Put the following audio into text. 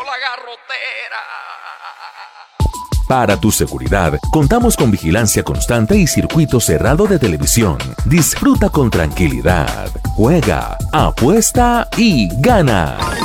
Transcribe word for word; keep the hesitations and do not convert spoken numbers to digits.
la garrotera. Para tu seguridad, contamos con vigilancia constante y circuito cerrado de televisión. Disfruta con tranquilidad. Juega, apuesta y gana.